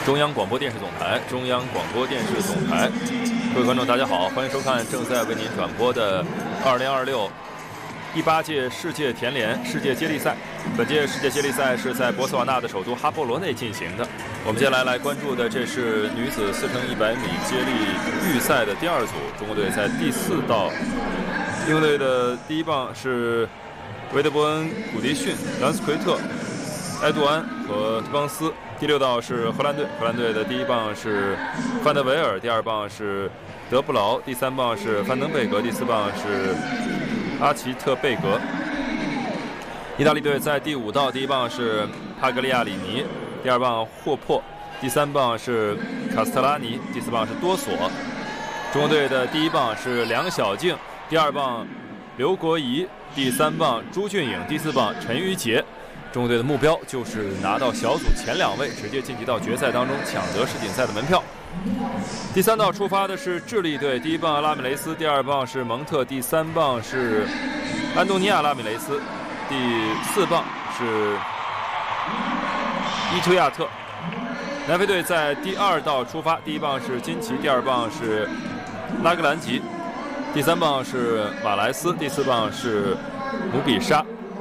中央广播电视总台，中央广播电视总台，各位观众，大家好，欢迎收看正在为您转播的2026第8届世界田联世界接力赛。本届世界接力赛是在博茨瓦纳的首都哈波罗内进行的。我们接下来关注的，这是女子4×100米接力预赛的第2组，中国队在第4道，英国队的第1棒是维德伯恩、古迪逊、兰斯奎特、埃杜安和特邦斯。第6道是荷兰队，荷兰队的第1棒是范德维尔，第2棒是德布劳，第3棒是范登贝格，第4棒是阿奇特贝格。意大利队在第5道，第1棒是帕格利亚里尼，第2棒霍珀，第3棒是卡斯特拉尼，第4棒是多索。中国队的第1棒是梁晓静，第2棒刘国仪，第3棒朱俊颖，第4棒陈瑜杰。中国队的目标就是拿到小组前2位，直接晋级到决赛当中，抢得世锦赛的门票。第3道出发的是智利队，第1棒拉米雷斯，第2棒是蒙特，第3棒是安东尼亚拉米雷斯，第4棒是伊图亚特。南非队在第2道出发，第1棒是金奇，第2棒是拉格兰吉，第3棒是马莱斯，第4棒是努比沙。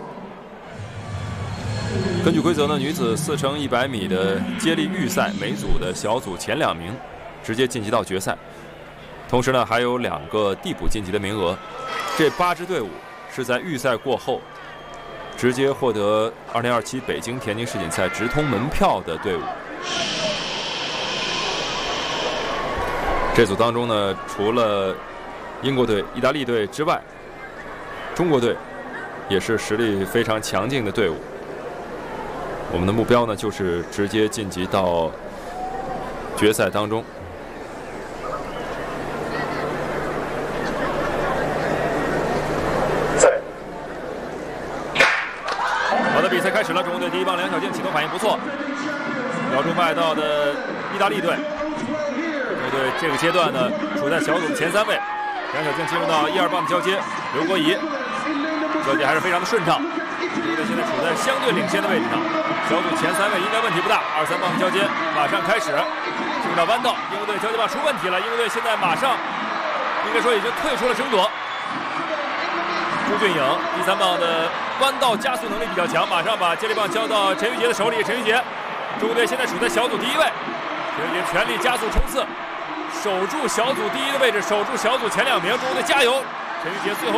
根据规则呢，女子4×100米的接力预赛，每组的小组前2名直接晋级到决赛，同时呢还有2个递补晋级的名额。这8支队伍是在预赛过后直接获得2027北京田径世锦赛直通门票的队伍。这组当中呢，除了英国队、意大利队之外，中国队也是实力非常强劲的队伍。我们的目标呢，就是直接晋级到决赛当中。好的，比赛开始了。中国队第1棒梁晓静启动反应不错，咬住外道的意大利队。中国队这个阶段呢，处在小组前3位。梁晓静进入到1、2棒的交接，刘国仪交接还是非常的顺畅。中国队现在处在相对领先的位置上，小组前3位应该问题不大。2、3棒的交接马上开始，进入到弯道，英国队交接棒出问题了，英国队现在马上应该说已经退出了争夺。朱俊颖第3棒的弯道加速能力比较强，马上把接力棒交到陈瑜杰的手里。陈瑜杰，中国队现在处在小组第1位，陈瑜杰全力加速冲刺，守住小组第1的位置，守住小组前2名。中国队加油！陈瑜杰最后